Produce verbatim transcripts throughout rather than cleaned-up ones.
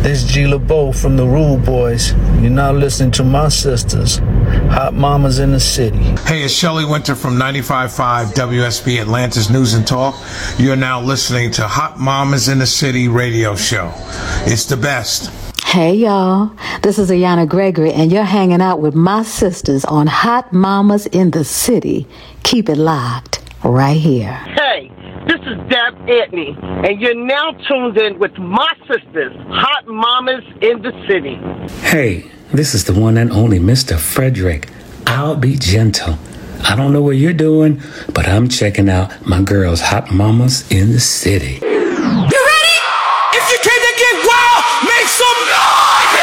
This G LeBeau from the Rude Boys. You're now listening to my sisters, Hot Mamas in the City. Hey, it's Shelley Winter from ninety-five point five W S B Atlanta's News and Talk. You're now listening to Hot Mamas in the City radio show. It's the best. Hey y'all, this is Ayana Gregory and you're hanging out with my sisters on Hot Mamas in the City. Keep it locked right here. Hey, this is Deb Antony and you're now tuned in with my sisters, Hot Mamas in the City. Hey, this is the one and only Mister Frederick. I'll be gentle. I don't know what you're doing, but I'm checking out my girls, Hot Mamas in the City. You ready? If you came to get wild, make some noise!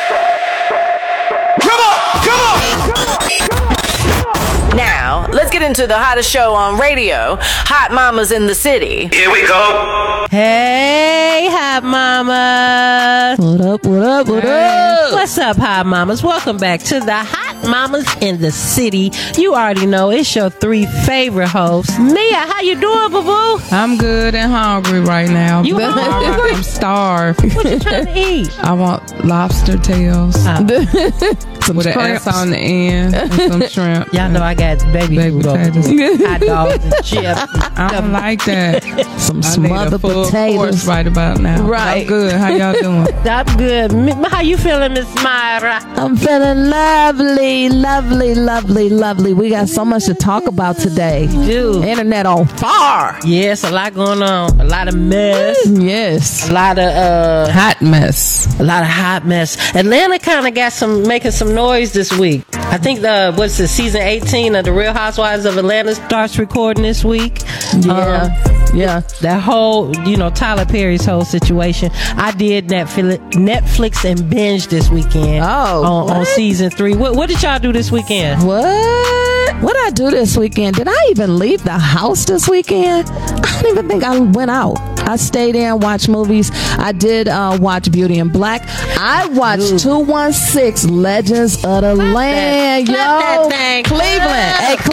Come on, come on, come on, come on. Now, let's get into the hottest show on radio, Hot Mamas in the City. Here we go. Hey, Hot Mamas. What up, what up, what up? What's up, Hot Mamas? Welcome back to the Hot Mamas in the City. You already know it's your three favorite hosts. Mia, how you doing, boo-boo? I'm good and hungry right now. You hungry? I'm starved. What you trying to eat? I want lobster tails. Oh. Some with an S on the end and some shrimp. Y'all know I got baby, baby food potatoes. hot dogs and chips. I don't like that. Some I smothered need a full potatoes. course right about now. Right. I'm good. How y'all doing? I'm good. M- How you feeling, Miss Myra? I'm feeling lovely, lovely, lovely, lovely. We got so much to talk about today. Dude. Internet on fire. Yes, a lot going on. A lot of mess. Yes. A lot of uh Hot mess. a lot of hot mess. Atlanta kind of got some making some noise this week. I think the what's the season eighteen of the Real Housewives of Atlanta starts recording this week. Yeah. Um, yeah, that whole, you know, Tyler Perry's whole situation. I did Netflix, Netflix and binge this weekend. Oh, on, on what? season three. What, what did y'all do this weekend? What? What did I do this weekend? Did I even leave the house this weekend? I don't even think I went out. I stayed in and watched movies. I did uh, watch Beauty and Black. I watched Ooh. two one six Legends of the Clap Land. that, Yo, clap that thing. Cleveland. Hey,